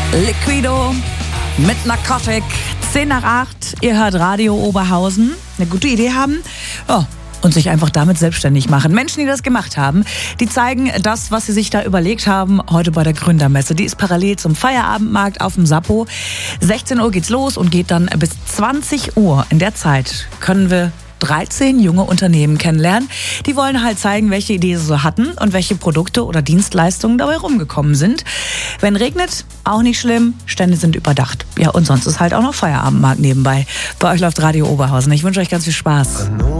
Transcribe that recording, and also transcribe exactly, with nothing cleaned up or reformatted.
Liquido mit Narcotic, zehn nach acht. Ihr hört Radio Oberhausen. Eine gute Idee haben? Ja. Und sich einfach damit selbstständig machen. Menschen, die das gemacht haben, die zeigen das, was sie sich da überlegt haben, heute bei der Gründermesse. Die ist parallel zum Feierabendmarkt auf dem Sappo. sechzehn Uhr geht's los und geht dann bis zwanzig Uhr. In der Zeit können wir dreizehn junge Unternehmen kennenlernen. Die wollen halt zeigen, welche Ideen sie so hatten und welche Produkte oder Dienstleistungen dabei rumgekommen sind. Wenn regnet, auch nicht schlimm. Stände sind überdacht. Ja, und sonst ist halt auch noch Feierabendmarkt nebenbei. Bei euch läuft Radio Oberhausen. Ich wünsche euch ganz viel Spaß.